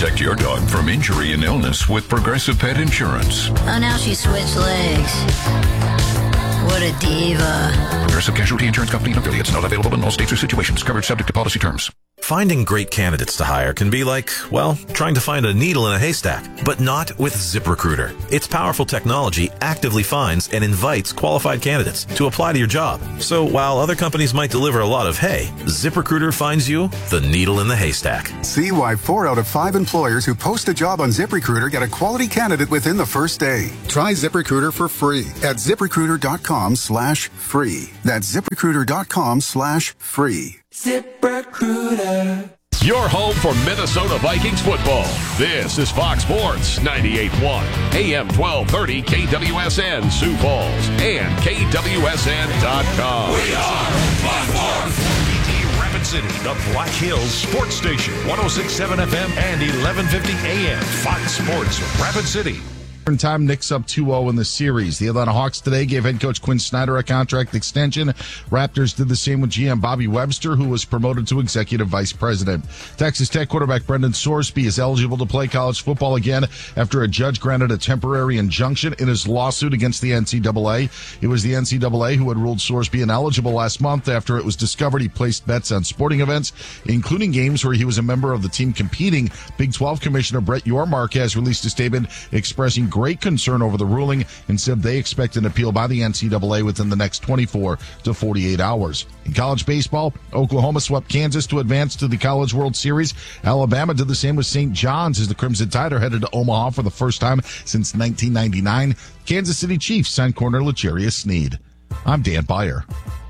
Protect your dog from injury and illness with Progressive Pet Insurance. Oh, now she switched legs. What a diva. Progressive Casualty Insurance Company and affiliates. Not available in all states or situations. Coverage subject to policy terms. Finding great candidates to hire can be like, well, trying to find a needle in a haystack, but not with ZipRecruiter. Its powerful technology actively finds and invites qualified candidates to apply to your job. So while other companies might deliver a lot of hay, ZipRecruiter finds you the needle in the haystack. See why 4 out of 5 employers who post a job on ZipRecruiter get a quality candidate within the first day. Try ZipRecruiter for free at ZipRecruiter.com/free. That's ZipRecruiter.com/free. ZipRecruiter. Your home for Minnesota Vikings football. This is Fox Sports 98.1, AM 1230, KWSN Sioux Falls, and KWSN.com. We are Fox Sports. Rapid City, the Black Hills Sports Station, 106.7 FM and 1150 AM. Fox Sports, Rapid City. Time, Knicks up 2-0 in the series. The Atlanta Hawks today gave head coach Quinn Snyder a contract extension. Raptors did the same with GM Bobby Webster, who was promoted to executive vice president. Texas Tech quarterback Brendan Sorsby is eligible to play college football again after a judge granted a temporary injunction in his lawsuit against the NCAA. It was the NCAA who had ruled Sorsby ineligible last month after it was discovered he placed bets on sporting events, including games where he was a member of the team competing. Big 12 Commissioner Brett Yormark has released a statement expressing great concern over the ruling and said they expect an appeal by the NCAA within the next 24 to 48 hours. In college baseball, Oklahoma swept Kansas to advance to the College World Series. Alabama did the same with St. John's as the Crimson Tide are headed to Omaha for the first time since 1999. Kansas City Chiefs signed corner L'Jarius Sneed. I'm Dan Beyer.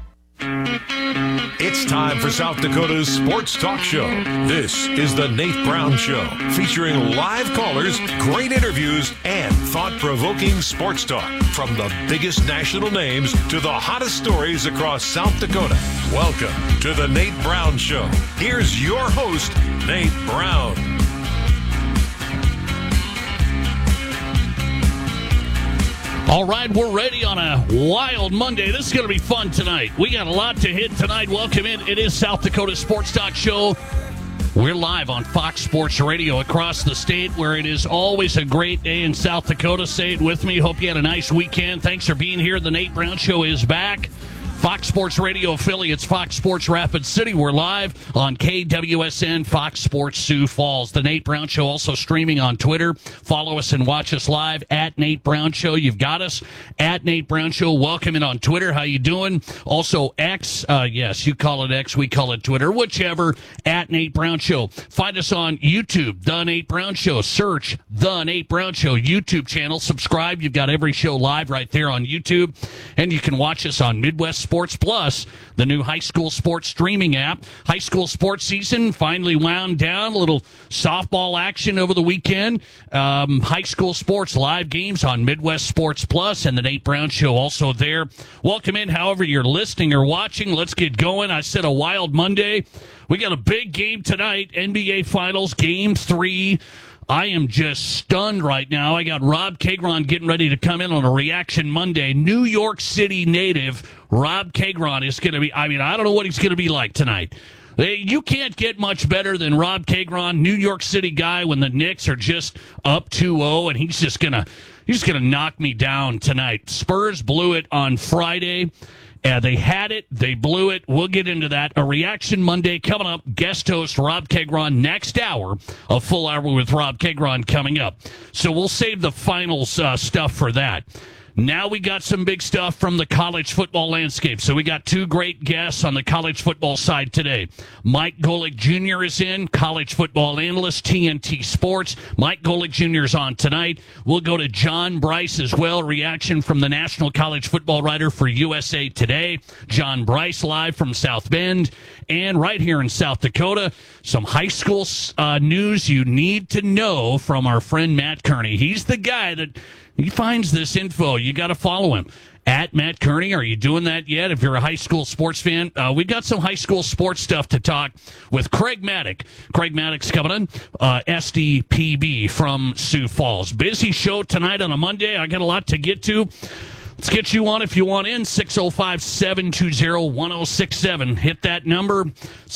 It's time for South Dakota's Sports Talk Show. This is the Nate Brown Show, featuring live callers, great interviews, and thought-provoking sports talk. From the biggest national names to the hottest stories across South Dakota. Welcome to the Nate Brown Show. Here's your host, Nate Brown. All right, we're ready on a wild Monday. This is going to be fun tonight. We got a lot to hit tonight. Welcome in. It is South Dakota Sports Talk Show. We're live on Fox Sports Radio across the state, where it is always a great day in South Dakota. Say it with me. Hope you had a nice weekend. Thanks for being here. The Nate Brown Show is back. Fox Sports Radio affiliates, Fox Sports Rapid City. We're live on KWSN, Fox Sports Sioux Falls. The Nate Brown Show also streaming on Twitter. Follow us and watch us live at Nate Brown Show. You've got us at Nate Brown Show. Welcome in on Twitter. How you doing? Also X. Yes, you call it X. We call it Twitter. Whichever, at Nate Brown Show. Find us on YouTube, The Nate Brown Show. Search The Nate Brown Show YouTube channel. Subscribe. You've got every show live right there on YouTube. And you can watch us on Midwest Sports Plus, the new high school sports streaming app. High school sports season finally wound down. A little softball action over the weekend. High school sports live games on Midwest Sports Plus, and the Nate Brown Show also there. Welcome in, however you're listening or watching. Let's get going. I said a wild Monday. We got a big game tonight, NBA Finals, Game 3. I am just stunned right now. I got Rob Kagron getting ready to come in on a Reaction Monday. New York City native Rob Kagron is going to be, I don't know what he's going to be like tonight. You can't get much better than Rob Kagron, New York City guy, when the Knicks are just up 2-0, and he's just going to knock me down tonight. Spurs blew it on Friday. They had it. They blew it. We'll get into that. A Reaction Monday coming up. Guest host Rob Kagron next hour. A full hour with Rob Kagron coming up. So we'll save the finals stuff for that. Now we got some big stuff from the college football landscape. So we got two great guests on the college football side today. Mike Golic Jr. is in, college football analyst, TNT Sports. Mike Golic Jr. is on tonight. We'll go to John Bryce as well. Reaction from the national college football writer for USA Today. John Bryce live from South Bend. And right here in South Dakota, some high school news you need to know from our friend Matt Kearney. He's the guy that... he finds this info. You got to follow him. At Matt Kearney. Are you doing that yet? If you're a high school sports fan, we've got some high school sports stuff to talk with Craig Maddock. Craig Maddock's coming on, SDPB from Sioux Falls. Busy show tonight on a Monday. I got a lot to get to. Let's get you on if you want in. 605-720-1067. Hit that number,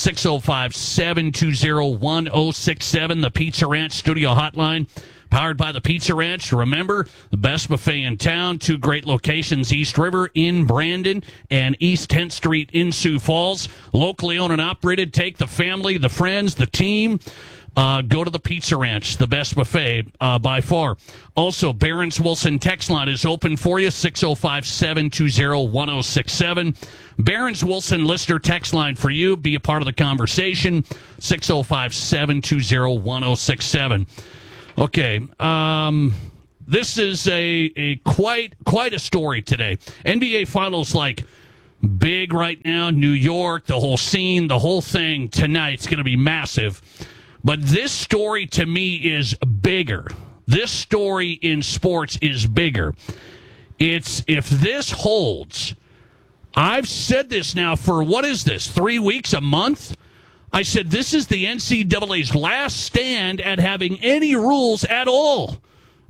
605-720-1067, the Pizza Ranch Studio Hotline. Powered by the Pizza Ranch. Remember, the best buffet in town. 2 great locations, East River in Brandon and East 10th Street in Sioux Falls. Locally owned and operated. Take the family, the friends, the team. Go to the Pizza Ranch, the best buffet by far. Also, Barron's Wilson text line is open for you, 605-720-1067. Barron's Wilson listener text line for you. Be a part of the conversation, 605-720-1067. Okay, this is a quite a story today. NBA Finals, like, big right now. New York, the whole scene, the whole thing tonight's going to be massive. But this story to me is bigger. This story in sports is bigger. It's if this holds. I've said this now for, what is this, 3 weeks, a month? I said this is the NCAA's last stand at having any rules at all.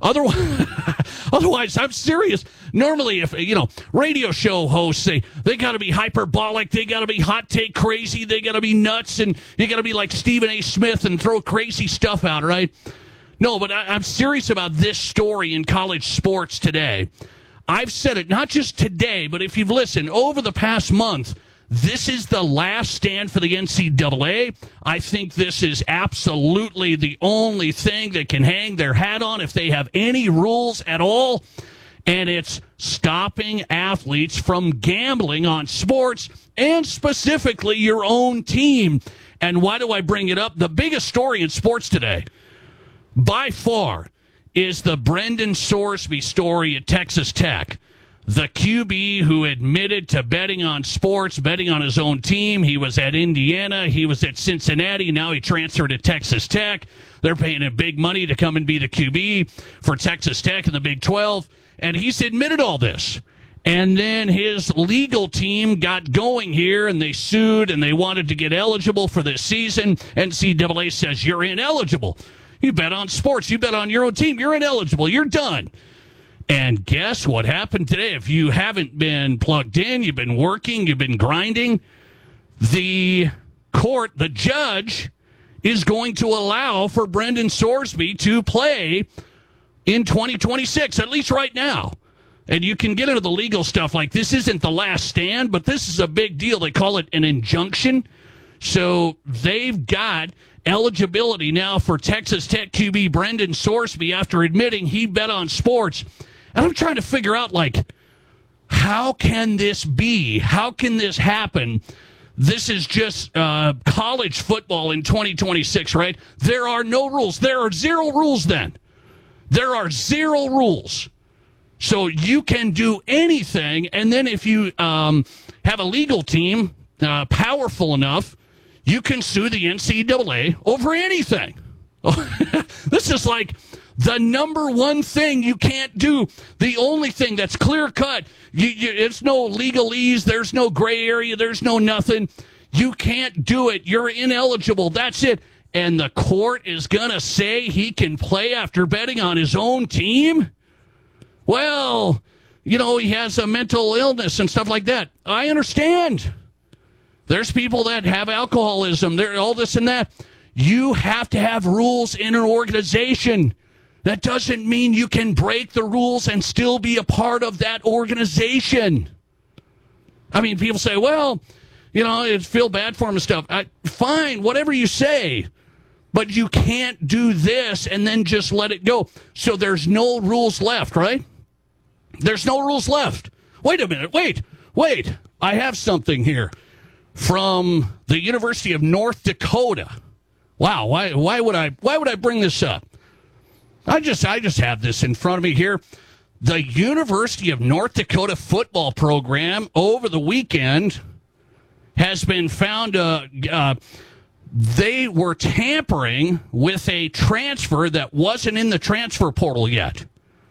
Otherwise, I'm serious. Normally, if, radio show hosts say they got to be hyperbolic, they got to be hot take crazy, they got to be nuts, and you got to be like Stephen A. Smith and throw crazy stuff out, right? No, but I'm serious about this story in college sports today. I've said it not just today, but if you've listened over the past month, this is the last stand for the NCAA. I think this is absolutely the only thing that can hang their hat on if they have any rules at all. And it's stopping athletes from gambling on sports and specifically your own team. And why do I bring it up? The biggest story in sports today, by far, is the Brendan Sorsby story at Texas Tech. The QB who admitted to betting on sports, betting on his own team. He was at Indiana. He was at Cincinnati. Now he transferred to Texas Tech. They're paying him big money to come and be the QB for Texas Tech in the Big 12. And he's admitted all this. And then his legal team got going here, and they sued, and they wanted to get eligible for this season. NCAA says, you're ineligible. You bet on sports. You bet on your own team. You're ineligible. You're done. And guess what happened today? If you haven't been plugged in, you've been working, you've been grinding, the court, the judge, is going to allow for Brendan Sorsby to play in 2026, at least right now. And you can get into the legal stuff, like this isn't the last stand, but this is a big deal. They call it an injunction. So they've got eligibility now for Texas Tech QB Brendan Sorsby after admitting he bet on sports. And I'm trying to figure out, like, how can this be? How can this happen? This is just college football in 2026, right? There are no rules. There are 0 rules then. There are 0 rules. So you can do anything, and then if you have a legal team powerful enough, you can sue the NCAA over anything. This is like the number one thing you can't do. The only thing that's clear cut. It's no legalese. There's no gray area. There's no nothing. You can't do it. You're ineligible. That's it. And the court is going to say he can play after betting on his own team? Well, he has a mental illness and stuff like that. I understand. There's people that have alcoholism. They're all this and that. You have to have rules in an organization. That doesn't mean you can break the rules and still be a part of that organization. I mean, people say, well, I feel bad for him and stuff. Fine, whatever you say. But you can't do this and then just let it go. So there's no rules left, right? There's no rules left. Wait a minute. Wait. I have something here from the University of North Dakota. Wow, why would I bring this up? I just have this in front of me here. The University of North Dakota football program over the weekend has been found they were tampering with a transfer that wasn't in the transfer portal yet.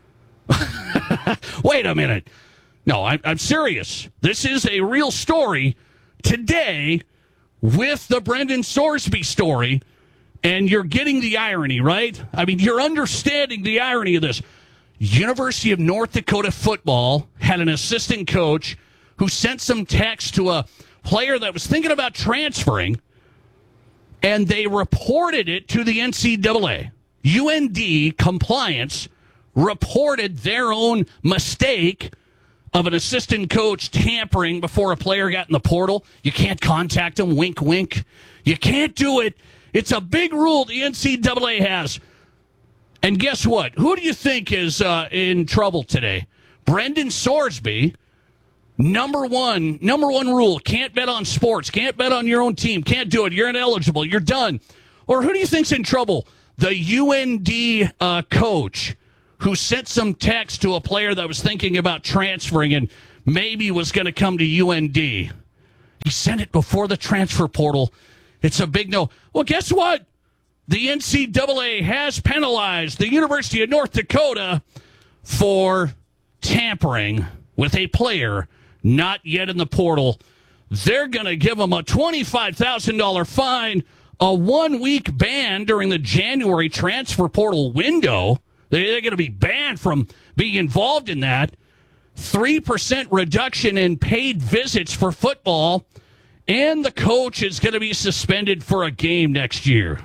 Wait a minute. No, I'm serious. This is a real story today with the Brendan Sorsby story. And you're getting the irony, right? I mean, you're understanding the irony of this. University of North Dakota football had an assistant coach who sent some text to a player that was thinking about transferring, and they reported it to the NCAA. UND compliance reported their own mistake of an assistant coach tampering before a player got in the portal. You can't contact him, wink, wink. You can't do it. It's a big rule the NCAA has. And guess what? Who do you think is in trouble today? Brendan Sorsby. Number one rule, can't bet on sports, can't bet on your own team, can't do it, you're ineligible, you're done. Or who do you think's in trouble? The UND coach who sent some text to a player that was thinking about transferring and maybe was going to come to UND. He sent it before the transfer portal. It's a big no. Well, guess what? The NCAA has penalized the University of North Dakota for tampering with a player not yet in the portal. They're going to give them a $25,000 fine, a 1-week ban during the January transfer portal window. They're going to be banned from being involved in that. 3% reduction in paid visits for football, and the coach is going to be suspended for a game next year.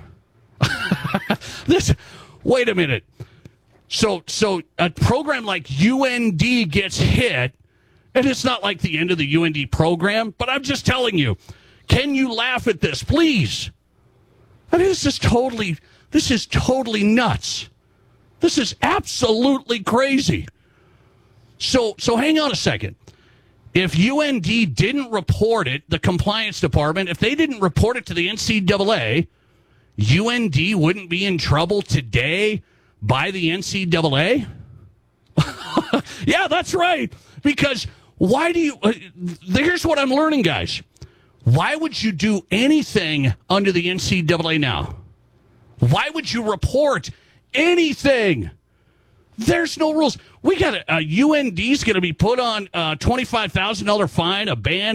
Wait a minute. So a program like UND gets hit, and it's not like the end of the UND program, but I'm just telling you, can you laugh at this, please? I mean, this is totally nuts. This is absolutely crazy. So hang on a second. If UND didn't report it, the compliance department, if they didn't report it to the NCAA, UND wouldn't be in trouble today by the NCAA? Yeah, that's right. Because why do you... here's what I'm learning, guys. Why would you do anything under the NCAA now? Why would you report anything? There's no rules. We got UND's going to be put on a $25,000 fine, a ban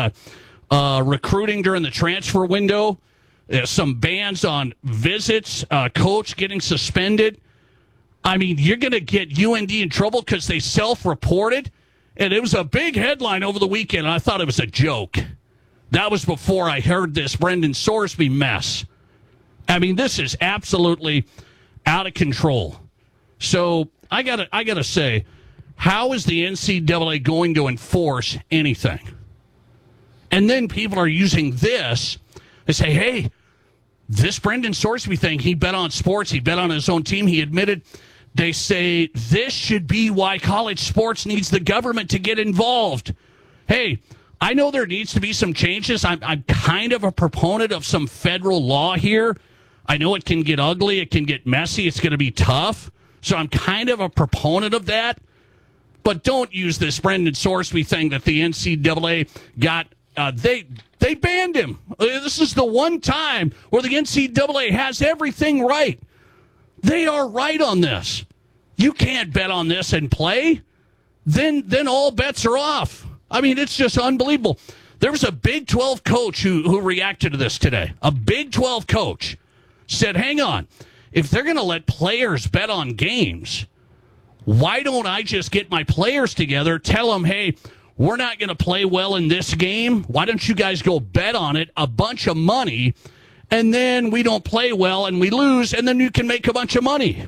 in recruiting during the transfer window, some bans on visits, coach getting suspended. I mean, you're going to get UND in trouble because they self-reported, and it was a big headline over the weekend, and I thought it was a joke. That was before I heard this Brendan Sorsby mess. I mean, this is absolutely out of control. So I gotta say, how is the NCAA going to enforce anything? And then people are using this. They say, hey, this Brendan Sorsby thing, he bet on sports, he bet on his own team, he admitted. They say this should be why college sports needs the government to get involved. Hey, I know there needs to be some changes. I'm kind of a proponent of some federal law here. I know it can get ugly, it can get messy, it's going to be tough. So I'm kind of a proponent of that. But don't use this Brendan Sorsby thing that the NCAA got. They banned him. This is the one time where the NCAA has everything right. They are right on this. You can't bet on this and play. Then all bets are off. I mean, it's just unbelievable. There was a Big 12 coach who reacted to this today. A Big 12 coach said, hang on, if they're going to let players bet on games, why don't I just get my players together, tell them, hey, we're not going to play well in this game. Why don't you guys go bet on it, a bunch of money, and then we don't play well and we lose, and then you can make a bunch of money.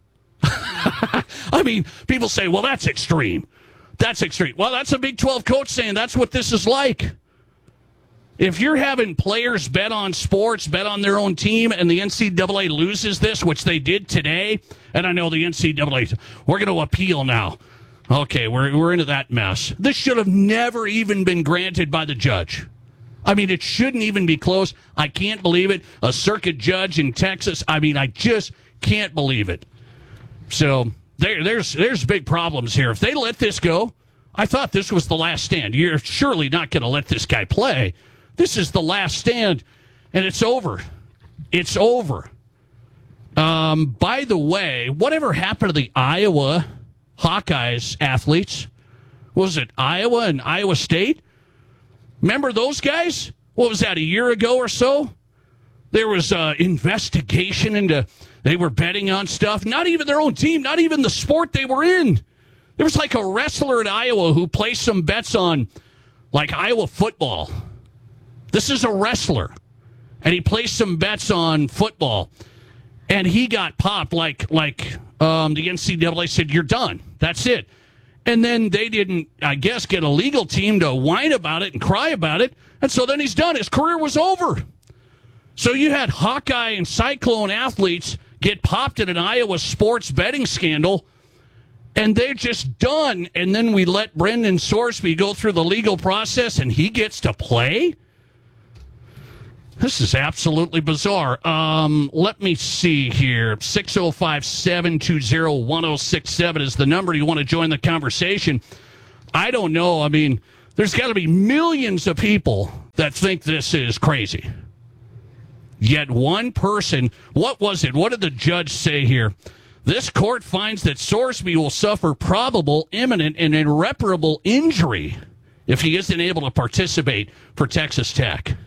I mean, people say, well, that's extreme. That's extreme. Well, that's a Big 12 coach saying that's what this is like. If you're having players bet on sports, bet on their own team, and the NCAA loses this, which they did today, and I know the NCAA, we're going to appeal now. Okay, we're into that mess. This should have never even been granted by the judge. I mean, it shouldn't even be close. I can't believe it. A circuit judge in Texas. I mean, I just can't believe it. So there's big problems here. If they let this go, I thought this was the last stand. You're surely not going to let this guy play. This is the last stand, and it's over. It's over. By the way, whatever happened to the Iowa Hawkeyes athletes? Was it Iowa and Iowa State? Remember those guys? What was that, a year ago or so? There was an investigation into, they were betting on stuff. Not even their own team, not even the sport they were in. There was like a wrestler in Iowa who placed some bets on like Iowa football. This is a wrestler. And he placed some bets on football. And he got popped like the NCAA said, you're done. That's it. And then they didn't, I guess, get a legal team to whine about it and cry about it. And so then he's done. His career was over. So you had Hawkeye and Cyclone athletes get popped in an Iowa sports betting scandal, and they're just done. And then we let Brendan Sorsby go through the legal process, and he gets to play? This is absolutely bizarre. Let me see here. 605-720-1067 is the number you want to join the conversation. I don't know. I mean, there's got to be millions of people that think this is crazy. Yet one person, what was it? What did the judge say here? This court finds that Sorsby will suffer probable, imminent, and irreparable injury if he isn't able to participate for Texas Tech.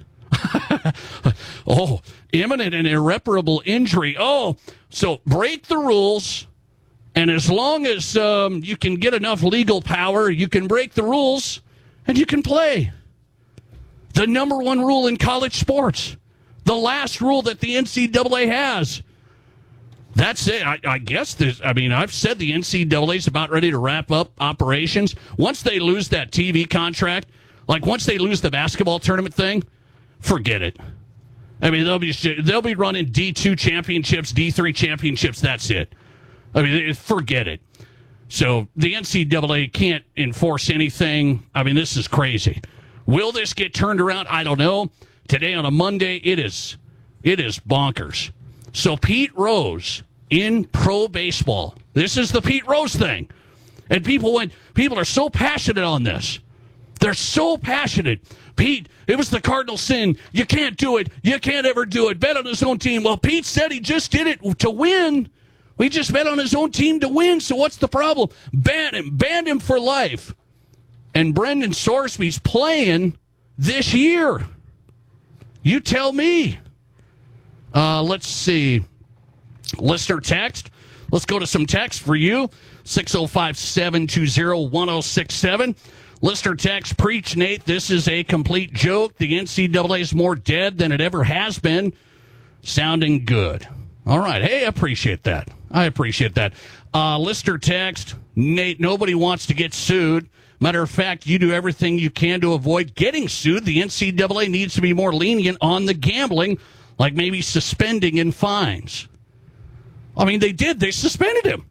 Oh, imminent and irreparable injury. Oh, so break the rules, and as long as you can get enough legal power, you can break the rules, and you can play. The number one rule in college sports. The last rule that the NCAA has. That's it. I guess there's, I mean, I've said the NCAA is about ready to wrap up operations. Once they lose that TV contract, like once they lose the basketball tournament thing, forget it. I mean, they'll be running D2 championships, D3 championships. That's it. I mean, forget it. So the NCAA can't enforce anything. I mean, this is crazy. Will this get turned around? I don't know. Today on a Monday, it is bonkers. So Pete Rose in pro baseball. This is the Pete Rose thing. And people are so passionate on this. They're so passionate. Pete, it was the cardinal sin. You can't do it. You can't ever do it. Bet on his own team. Well, Pete said he just did it to win. We just bet on his own team to win. So what's the problem? Ban him for life. And Brendan Sorsby's playing this year. You tell me. Let's see. Listener text. Let's go to some text for you. 605-720-1067. Listener text, preach, Nate. This is a complete joke. The NCAA is more dead than it ever has been. Sounding good. All right. Hey, I appreciate that. Listener text, Nate, nobody wants to get sued. Matter of fact, you do everything you can to avoid getting sued. The NCAA needs to be more lenient on the gambling, like maybe suspending and fines. I mean, they did. They suspended him.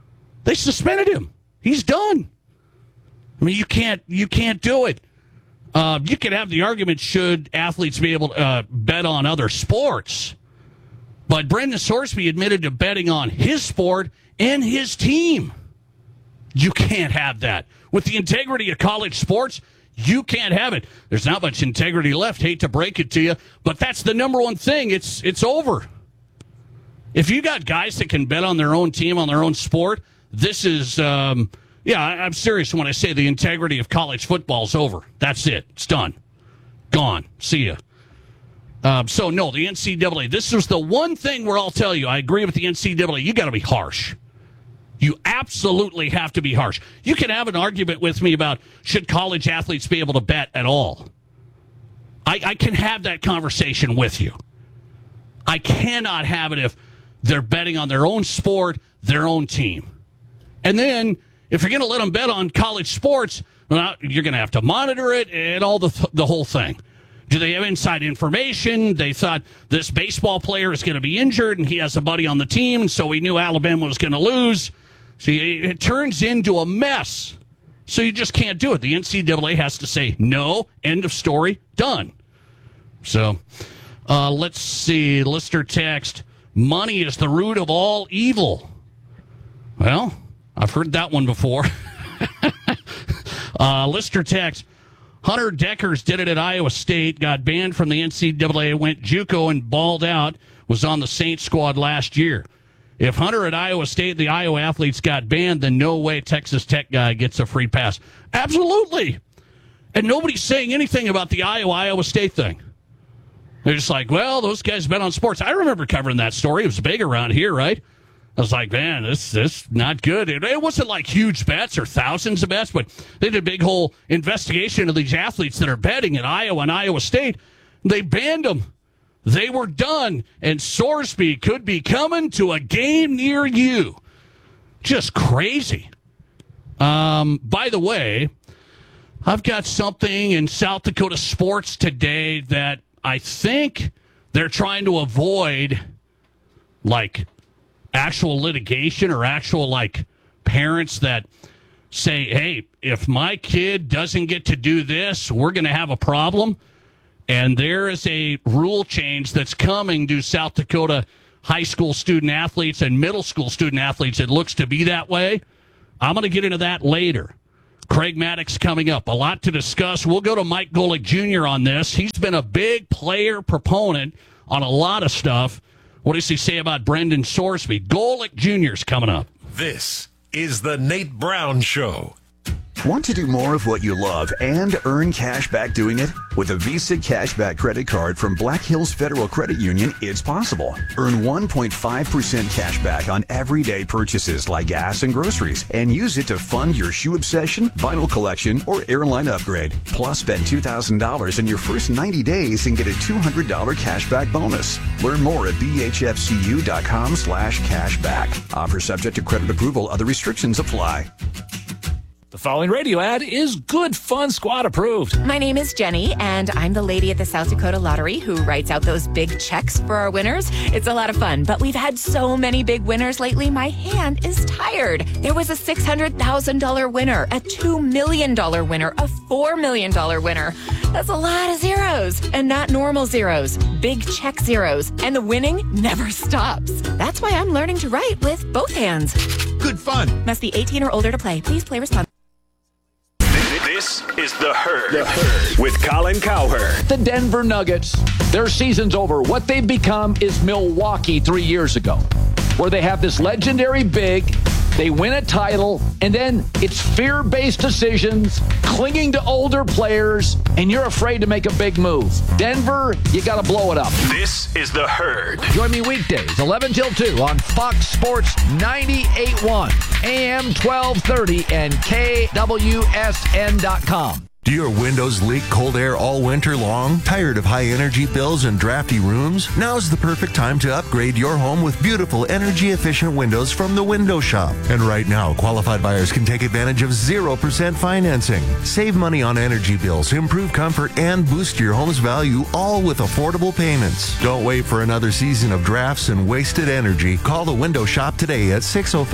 He's done. I mean, you can't do it. You could have the argument, should athletes be able to bet on other sports? But Brendan Sorsby admitted to betting on his sport and his team. You can't have that. With the integrity of college sports, you can't have it. There's not much integrity left. Hate to break it to you, but that's the number one thing. It's over. If you got guys that can bet on their own team, on their own sport, this is, I'm serious when I say the integrity of college football is over. That's it. It's done. Gone. See ya. So, no, the NCAA, this is the one thing where I'll tell you, I agree with the NCAA, you got to be harsh. You absolutely have to be harsh. You can have an argument with me about should college athletes be able to bet at all. I can have that conversation with you. I cannot have it if they're betting on their own sport, their own team. And then if you're going to let them bet on college sports, well, you're going to have to monitor it and all the whole thing. Do they have inside information? They thought this baseball player is going to be injured and he has a buddy on the team, so he knew Alabama was going to lose. See, it turns into a mess. So you just can't do it. The NCAA has to say no, end of story, done. So let's see. Listener text, money is the root of all evil. Well, I've heard that one before. Listener text, Hunter Deckers did it at Iowa State, got banned from the NCAA, went JUCO and balled out, was on the Saints squad last year. If Hunter at Iowa State, the Iowa athletes got banned, then no way Texas Tech guy gets a free pass. Absolutely. And nobody's saying anything about the Iowa State thing. They're just like, well, those guys bet on sports. I remember covering that story. It was big around here, right? I was like, man, this not good. It wasn't like huge bets or thousands of bets, but they did a big whole investigation of these athletes that are betting at Iowa and Iowa State. They banned them. They were done, and Sorsby could be coming to a game near you. Just crazy. By the way, I've got something in South Dakota sports today that I think they're trying to avoid, like actual litigation or actual like parents that say, hey, if my kid doesn't get to do this, we're going to have a problem. And there is a rule change that's coming to South Dakota high school student athletes and middle school student athletes. It looks to be that way. I'm going to get into that later. Craig Maddox coming up. A lot to discuss. We'll go to Mike Golick Jr. on this. He's been a big player proponent on a lot of stuff. What does he say about Brendan Sorsby? Golick Jr. is coming up. This is the Nate Brown Show. Want to do more of what you love and earn cash back doing it? With a Visa Cashback credit card from Black Hills Federal Credit Union, it's possible. Earn 1.5% cash back on everyday purchases like gas and groceries, and use it to fund your shoe obsession, vinyl collection, or airline upgrade. Plus, spend $2,000 in your first 90 days and get a $200 cashback bonus. Learn more at bhfcu.com/cashback. Offer subject to credit approval. Other restrictions apply. The following radio ad is Good Fun Squad approved. My name is Jenny, and I'm the lady at the South Dakota Lottery who writes out those big checks for our winners. It's a lot of fun, but we've had so many big winners lately, my hand is tired. There was a $600,000 winner, a $2 million winner, a $4 million winner. That's a lot of zeros, and not normal zeros, big check zeros, and the winning never stops. That's why I'm learning to write with both hands. Good fun. Must be 18 or older to play. Please play responsibly. This is The Herd. The Herd with Colin Cowherd. The Denver Nuggets, their season's over. What they've become is Milwaukee 3 years ago, where they have this legendary big, they win a title, and then it's fear-based decisions, clinging to older players, and you're afraid to make a big move. Denver, you got to blow it up. This is The Herd. Join me weekdays, 11 till 2 on Fox Sports 98.1, AM 1230, and KWSN.com. Do your windows leak cold air all winter long? Tired of high energy bills and drafty rooms? Now's the perfect time to upgrade your home with beautiful energy efficient windows from the Window Shop. And right now, qualified buyers can take advantage of 0% financing. Save money on energy bills, improve comfort, and boost your home's value, all with affordable payments. Don't wait for another season of drafts and wasted energy. Call the Window Shop today at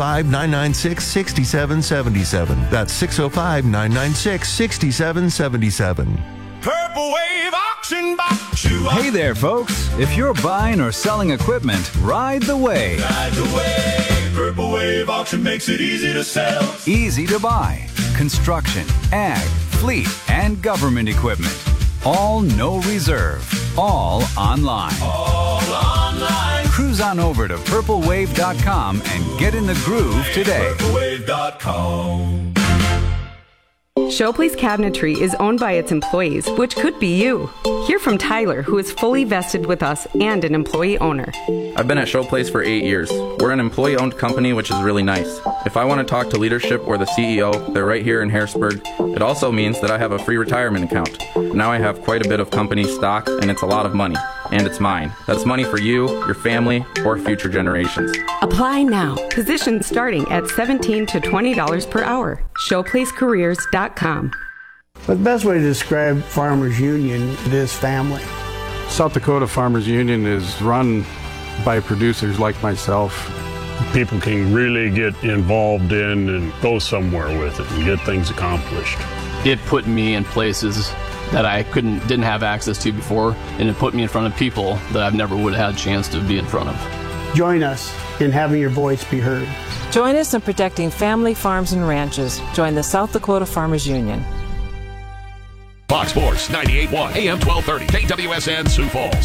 605-996-6777. That's 605-996-6777. Purple Wave Auction Box. Hey there, folks. If you're buying or selling equipment, ride the wave. Ride the wave. Purple Wave Auction makes it easy to sell. Easy to buy. Construction, ag, fleet, and government equipment. All no reserve. All online. All online. Cruise on over to purplewave.com and get in the groove today. Purplewave.com. Showplace Cabinetry is owned by its employees, which could be you. Hear from Tyler, who is fully vested with us and an employee owner. I've been at Showplace for 8 years. We're an employee-owned company, which is really nice. If I want to talk to leadership or the CEO, they're right here in Harrisburg. It also means that I have a free retirement account. Now I have quite a bit of company stock, and it's a lot of money. And it's mine. That's money for you, your family, or future generations. Apply now. Positions starting at $17 to $20 per hour. Showplacecareers.com. The best way to describe Farmers Union is family. South Dakota Farmers Union is run by producers like myself. People can really get involved in and go somewhere with it and get things accomplished. It put me in places that I didn't have access to before, and it put me in front of people that I've never would have had a chance to be in front of. Join us in having your voice be heard. Join us in protecting family farms and ranches. Join the South Dakota Farmers Union. Fox Sports 98.1 AM 1230 KWSN Sioux Falls.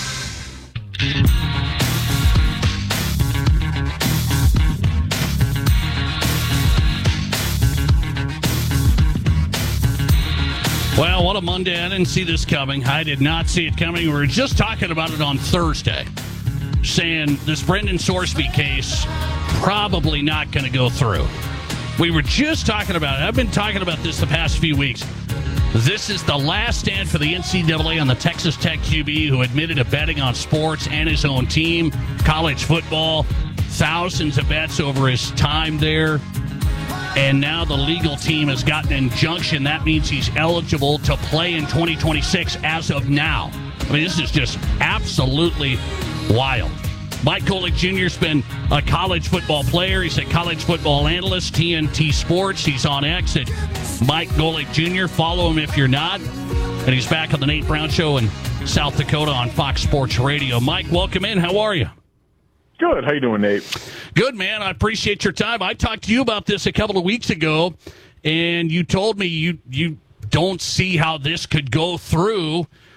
Well, what a Monday. I didn't see this coming. I did not see it coming. We were just talking about it on Thursday. saying this Brendan Sorsby case probably not going to go through. We were just talking about it. I've been talking about this the past few weeks. This is the last stand for the NCAA on the Texas Tech QB who admitted to betting on sports and his own team, college football, thousands of bets over his time there. And now the legal team has gotten an injunction. That means he's eligible to play in 2026 as of now. I mean, this is just absolutely wild. Mike Golic Jr. has been a college football player. He's a college football analyst, TNT Sports. He's on X at Mike Golic Jr. Follow him if you're not. And he's back on the Nate Brown Show in South Dakota on Fox Sports Radio. Mike, welcome in. How are you? Good. How you doing, Nate? Good, man. I appreciate your time. I talked to you about this a couple of weeks ago, and you told me you don't see how this could go through.